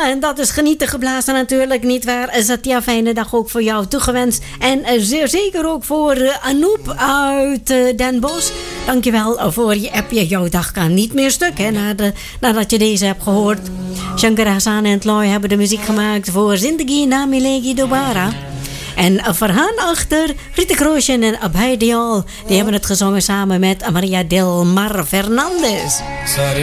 en dat is genieten geblazen natuurlijk, nietwaar? Satya, fijne dag ook voor jou toegewenst. En zeer zeker ook voor Anoop uit Den Bosch. Dankjewel voor je appje. Jouw dag kan niet meer stuk, hè, nadat je deze hebt gehoord. Shankar Hassan en Tloy hebben de muziek gemaakt voor Zindagi Na Milegi Dobara. En Farhan achter, Ritik Roshan en Abhay Dial. Die hebben het gezongen samen met Maria Del Mar Fernandez.